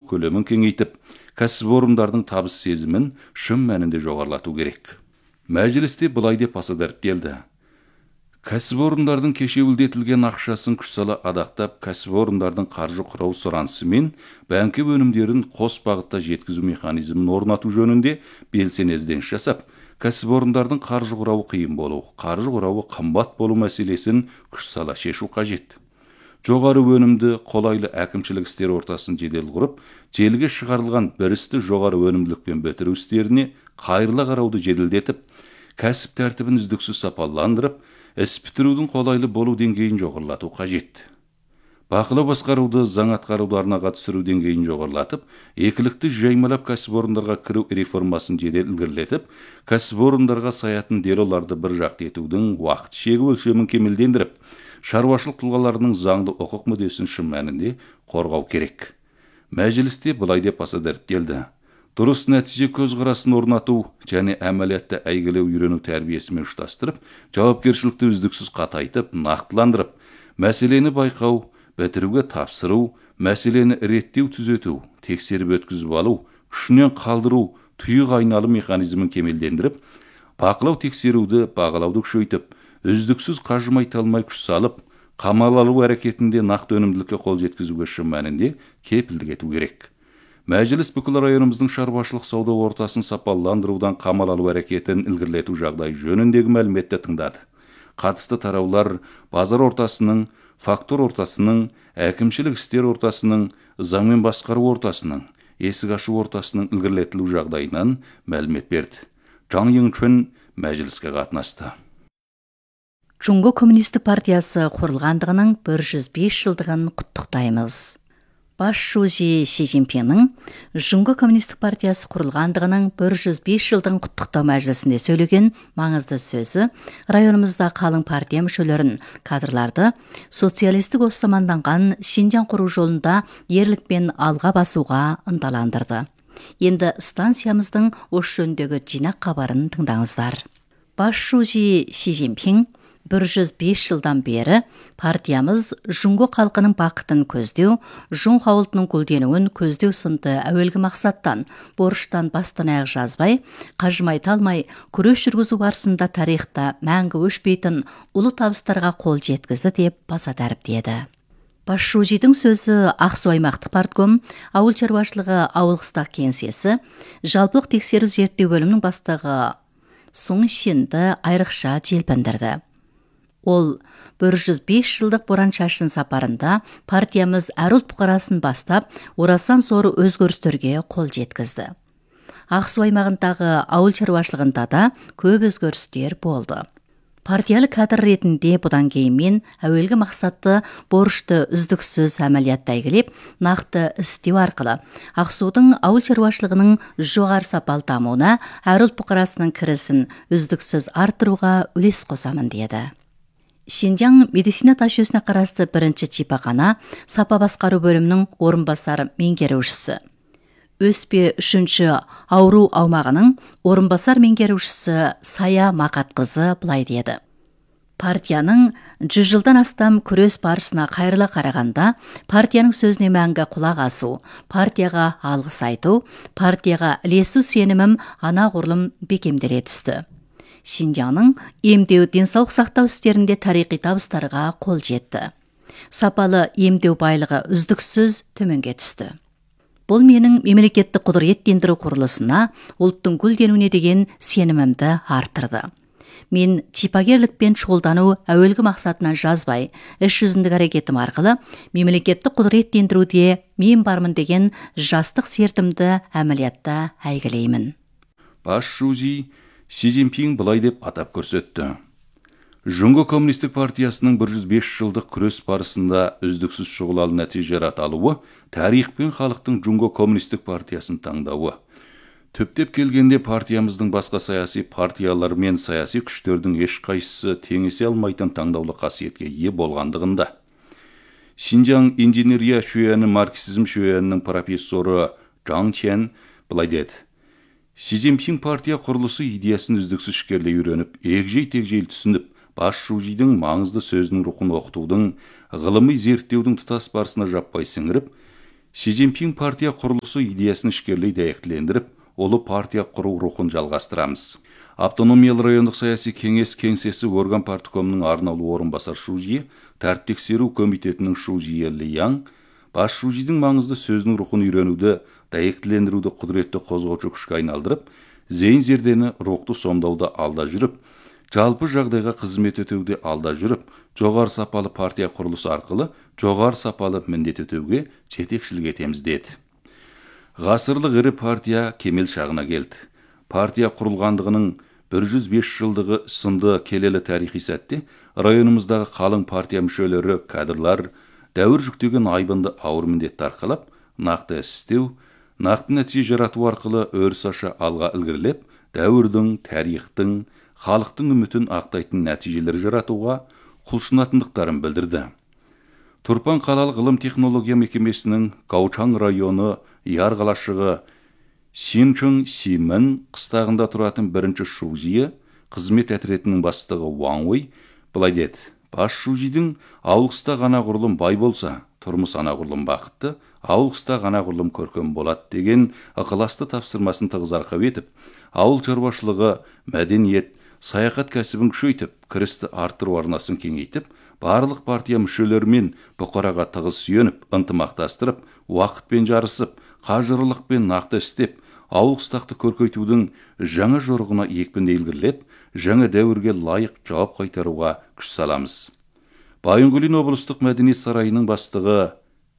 көлемін кеңейтіп, кәсіпорындардың табыс сезімін шын мәнінде жоғарылату керек. Мәжілісте былай деп аса дәріптелді. Кәсіпорындардың кешеуілдетілген ақшасын күш сала адақтап, кәсіпорындардың қаржы құрау сұранысы мен бәңке өнімдерін қос бағытта жеткізу механизмін орнату жөнінде белсене ізденіс жасап, кәсіпорындардың қаржы құрауы қиын болу, қаржы құрауы қымбат болу мәселесін күш сала шешу қажет. Жоғары өнімді, қолайлы әкімшілік істер ортасын жедел құрып, желіге шығарылған бір істі жоғары өнімділікпен бітіру істеріне қайырлы қарауды жеделдетіп, кәсіп тәртібін үздіксіз сапаландырып, іс бітірудің қолайлы болу деңгейін жоғарылату қажет. Бақылау басқаруды, заң атқаруды арнаға түсіру деңгейін жоғарылатып, екілікті жаймалап кәсіпорындарға кіру реформасын жедел ілгерілетіп, кәсіпорындарға саятын делоларды бір жақты етудің уақыт шегі өлшемін кемелдендіріп, шаруашылық тұлғаларының заңды құқық мүддесін шын мәнінде қорғау керек. Мәжілісте былай деп аса дәріптелді. Дұрыс нәтиже көзқарасын орнату және әмәлиятта әйгілеу үйрену тәрбиесімен ұштастырып, жауапкершілікті үздіксіз қатайтып, нақтыландырып, мәселені байқау, бітіруге тапсыру, мәселені реттеу түзету, тексеріп өткізіп алу, күшінен қалдыру, тұйық айналу механизмін кемелдендіріп, бақылау тексеруді, бағалауды күшейтіп, үздіксіз қажымай талмай күш салып, қамал алу әрекетінде нақты өнімділікке қол жеткізуге шын мәнінде кепілдік ету керек. Мәжіліс бүкіл районымыздың шаруашылық сауда ортасын сапаландырудан қамал алу әрекетін ілгерілету жағдай жөніндегі мәліметті тыңдады. Қатысты тараулар базар ортасының, фактор ортасының, әкімшілік істер ортасының, заңмен басқару ортасының, есік ашу ортасының ілгерілетілу жағдайынан мәлімет берді. Жаң Еңчөн мәжіліске қатынасты. Жұңго Коммунистік партиясы құрылғандығының 105 жылдығын құттықтаймыз. Басшысы Си Цзиньпиннің Жұңго Коммунистік партиясы құрылғандығының 105 жылдың құттықтау мәжілісінде сөйлеген маңызды сөзі районымызда қалың партия мүшелерін, кадрларды социалистік заманданған Шинжаң құру жолында ерлікпен алға басуға ынталандырды. Енді станциямыздың осы жөніндегі жинақ хабарын тыңдаңыздар. Басшысы Си Цзиньпин 105 жылдан бері партиямыз Жұңго халқының бақытын көздеу, Жұң ауылтының гүлденуін көздеу сынды әуелгі мақсаттан, борыштан бастан аяқ жазбай, қажымай талмай, күрес жүргізу барысында тарихта мәңгі өшпейтін ұлы табыстарға қол жеткізді деп баса дәріптеді. Басшысының сөзі Ақсу аймақтық партком, ауыл шаруашылығы ауыл қыстақ кеңсесі, жалпылық тексеру зерттеу бөлімінің бастығы Сұң Шенді айрықша желпіндірді. Ол 105 жылдық боран шашын сапарында партиямыз әр ұлт бұқарасын бастап, орасан зор өзгерістерге қол жеткізді. Ақсу аймағындағы ауыл шаруашылығында да көп өзгерістер болды. Партиялы кадр ретінде бұдан кейін мен әуелгі мақсатты борышты үздіксіз әмәлиятта әйгілеп, нақты істеу арқылы Ақсудың ауыл шаруашылығының жоғары сапалы дамуына әр ұлт бұқарасының кірісін үздіксіз арттыруға үлес қосамын деді. Шинжаң медицина тасжүйесіне қарасты бірінші шипахана сапа басқару бөлімінің орынбасар меңгерушісі. Өспе 3-ші ауру аумағының орынбасар меңгерушісі Сая Мақатқызы былай деді. Партияның 100 жылдан астам күрес барысына қайырлы қарағанда, партияның сөзіне мәңгі құлақ асу, партияға алғыс айту, партияға ілесу сенімім анағұрлым бекемделе түсті. Шинжаңның емдеу, денсаулық сақтау істерінде тарихи табыстарға қол жетті. Сапалы емдеу байлығы үздіксіз төменге түсті. Бұл менің мемлекеттік құдыреттендіру құрылысына, ұлттың гүлденуіне деген сенімімді арттырды. Мен шипагерлікпен шұғылдану әуелгі мақсатынан жазбай, іс жүзіндік әрекетім арқылы мемлекеттік құдыреттендіруде мен бармын деген жастық сертімді әмәлиятта әйгілеймін. Басшысы Си Цзиньпин былай деп атап көрсетті. Жұңго Коммунистік партиясының 105 жылдық күрес барысында үздіксіз шұғылалы нәтиже аталуы, тарих пен халықтың Жұңго Коммунистік партиясын таңдауы. Түптеп келгенде партиямыздың басқа саяси партиялар мен саяси күштердің ешқайсысы теңесе алмайтын таңдаулы қасиетке ие болғандығында. Шинжаң инженерия шөяны марксизм шөянының профессоры Жаң Чен былай деді. Си Цзиньпин партия құрылысы идеясын үздіксіз ішкерлей үйреніп, егжей-тегжейлі түсініп, Басшысының маңызды сөзінің рухын оқытудың, ғылыми зерттеудің тұтас барысына жаппай сіңіріп, Си Цзиньпин партия құрылысы идеясын ішкерлей дәйектілендіріп, олы партия құру рухын жалғастырамыз. Автономиялы райондық саяси кеңес кеңсесі орган парткомның арнаулы орынбасар шужие, тәртіп тексеру комитетінің шужие Ли Яң, бас шужидің маңызды сөзінің рухын үйренуді, дәйектілендіруді құдіретті қозғаушы күшке айналдырып, зейін зердені рухты сомдауда алда жүріп, жалпы жағдайға қызмет өтеуде алда жүріп, жоғары сапалы партия құрылысы арқылы жоғары сапалы міндет өтеуге жетекшілік етеміз деді. Ғасырлық ірі партия кемел шағына келді. Партия құрылғандығының 105 жылдығы сынды келелі тарихи сәтте районымыздағы қалың партия мүшелері, кадрлар дәуір жүктеген айбынды ауыр міндетті арқалап, нақты іс істеу, нақты нәтиже жарату арқылы өріс аша алға ілгерілеп, дәуірдің, тарихтың, халықтың үмітін ақтайтын нәтижелер жаратуға құлшынатындықтарын білдірді. Турпан қалалық ғылым технология мекемесінің Гаучан районы Яр қалашығы Синчың Симін қыстағында тұратын бірінші шужие, қызмет әтіретінің бастығы Ван Уй былай деді: бас шужидің ауылқыста ғана ғұрлым бай болса, тұрмыс анағұрлым бақытты, ауылқыста ғана ғұрлым көркем болады деген ықыласты тапсырмасын тығыз арқау етіп, ауыл шаруашылығы, мәдениет, саяхат кәсібін күшейтіп, кірісті арттыру арнасын кеңейтіп, барлық партия мүшелерімен бұқараға тығыз сүйеніп, ынтымақтастырып, уақытпен жарысып, қажырлықпен нақты істеп, ауыл қыстақты көркейтудің жаңа жорығына екпінді ілгерілеп, жаңа дәуірге лайық жауап қайтаруға күш саламыз. Байынғөлин облыстық мәдениет сарайының бастығы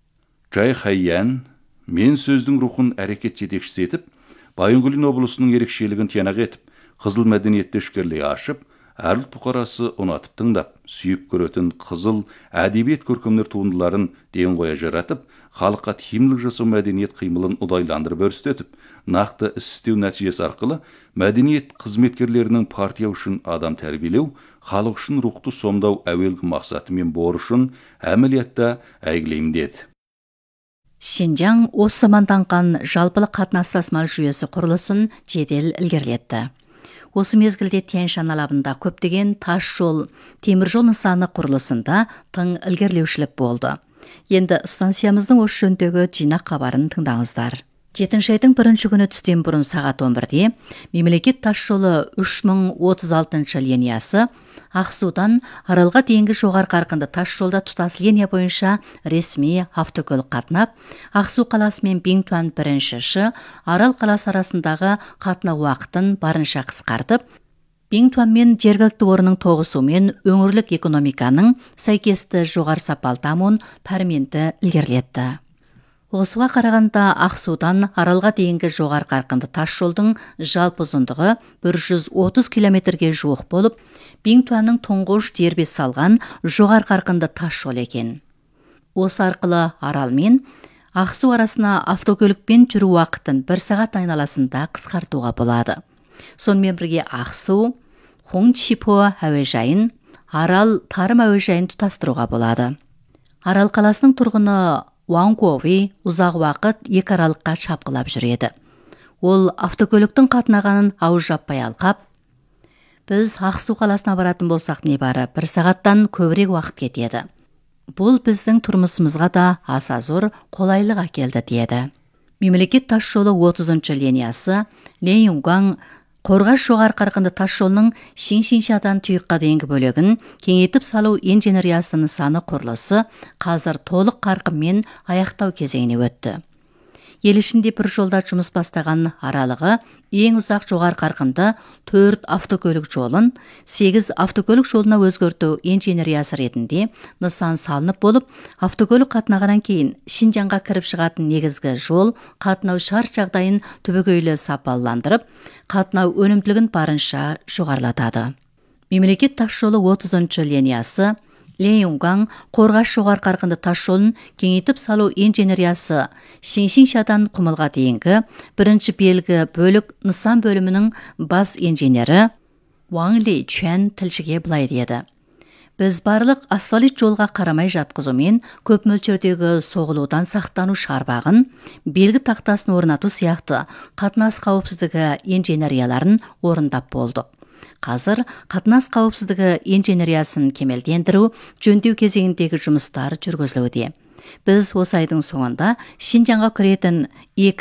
Жай Хайян мен сөздің рухын әрекет жетекшісі етіп, Байынғөлин облысының ерекшелігін тиянақ етіп, қызыл мәдениетті ішкерлей ашып, әрлік бұқарасы ұнатып тыңдап, сүйіп көретін қызыл әдебиет көркемдер туындыларын ден қоя жаратып, халыққа тиімділік жасау мәдениет қимылын ұдайландырып өрістетіп, нақты іс істеу нәтижесі арқылы мәдениет қызметкерлерінің партия үшін адам тәрбиелеу, халық үшін рухты сомдау әуелгі мақсаты мен борышын әмәлиятта әйгілеймін деді. Шинжаң осы заманданған жалпылық қатынас тасымал жүйесі құрылысын жедел ілгерілетті. Осы мезгілде Тянь-Шань алабында көптеген тас жол, темір жол нысаны құрылысында тың ілгерілеушілік болды. Енді станциямыздың осы жөніндегі жинақ хабарын тыңдаңыздар. 7 айдың 1 күні түстен бұрын сағат 11-де мемлекет тас жолы 3036 линиясы Ақсудан Аралға дейінгі жоғары қарқынды тас жолда тұтас линия бойынша ресми автокөлік қатынап, Ақсу қаласы мен Биңтуан 1-ші Арал қаласы арасындағы қатынау уақытын барынша қысқартып, Биңтуан мен жергілікті орынның тоғысуымен өңірлік экономиканың сәйкесті жоғары сапалы дамуын пәрменді ілгерілетті. Осыға қарағанда Ақсудан Аралға дейінгі жоғары қарқынды тас жолдың жалпы ұзындығы 130 километрге жуық болып, Биңтуанның тұңғыш дербес салған жоғары қарқынды тас жол екен. Осы арқылы Арал мен Ақсу арасына автокөлікпен жүру уақытын 1 сағат айналасында қысқартуға болады. Сонымен бірге Ақсу, Хоңчипо әуежайын, Арал тарым әуежайын тұтастыруға болады. Арал қаласының тұрғыны Ван Гови ұзақ уақыт екі аралыққа шапқылап жүреді. Ол автокөліктің қатынағанын ауыз жаппай алқап, біз Ақсу қаласына баратын болсақ небары 1 сағаттан көбірек уақыт кетеді. Бұл біздің тұрмысымызға да аса зор қолайлық әкелді деді. Мемлекет тас жолы 30-шы линиясы Ленюнган Қорғас жоғары қарқынды тас жолының Шиншадан Тұйыққа дейінгі бөлігін кеңейтіп салу инженериясы нысаны құрылысы қазір толық қарқынмен аяқтау кезеңіне өтті. Ел ішінде бір жолда жұмыс бастаған аралығы ең ұзақ жоғары қарқынды 4 автокөлік жолын 8 автокөлік жолына өзгерту инженериясы ретінде нысан салынып болып, автокөлік қатынағаннан кейін Шинжаңға кіріп шығатын негізгі жол қатынау шарт жағдайын түбегейлі сапаландырып, қатынау өнімділігін барынша жоғарылатады. Мемлекет тас жолы 30-шы линиясы Ленюнган Қорғас жоғары қарқынды тас жолын кеңейтіп салу инженериясы Шиншадан Құмылға дейінгі бірінші белгі бөлік нысан бөлімінің бас инженері Ван Ли Чуан тілшіге былай деді: біз барлық асфальт жолға қарамай жатқызумен көп мөлшердегі соғылудан сақтану шарбағын, белгі тақтасын орнату сияқты қатынас қауіпсіздігі инженерияларын орындап болдық. Қазір қатынас қауіпсіздігі инженериясын кемелдендіру, жөндеу кезеңіндегі жұмыстар жүргізілуде. Біз осы айдың соңында Шинжаңға кіретін